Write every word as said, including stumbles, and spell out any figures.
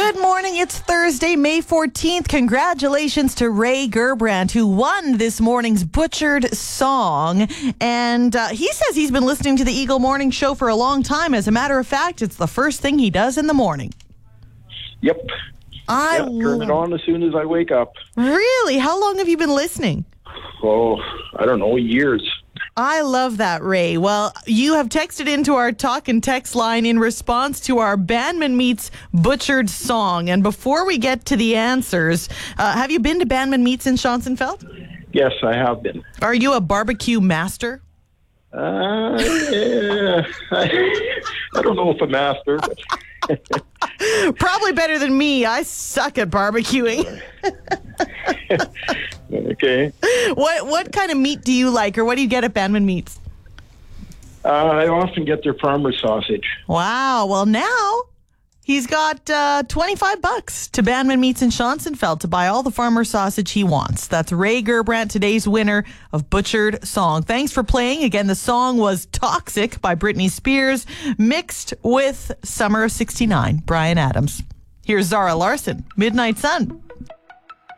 Good morning. It's Thursday, May fourteenth. Congratulations to Ray Gerbrandt, who won this morning's Butchered song. And uh, he says he's been listening to the Eagle Morning Show for a long time. As a matter of fact, it's the first thing he does in the morning. Yep. I yep, turn it on as soon as I wake up. Really? How long have you been listening? Oh, I don't know, years. I love that, Ray. Well, you have texted into our talk and text line in response to our Bandman Meats Butchered song. And before we get to the answers, uh, have you been to Bandman Meats in Schonzenfeld? Yes, I have been. Are you a barbecue master? Uh, yeah. I, I don't know if a master, but... Probably better than me. I suck at barbecuing. Okay. What what kind of meat do you like, or what do you get at Bandman Meats? Uh, I often get their farmer sausage. Wow. Well, now he's got uh, twenty-five bucks to Bandman Meats in Schonzenfeld to buy all the farmer sausage he wants. That's Ray Gerbrandt, today's winner of Butchered Song. Thanks for playing. Again, the song was Toxic by Britney Spears, mixed with Summer of sixty-nine, Bryan Adams. Here's Zara Larsson, Midnight Sun.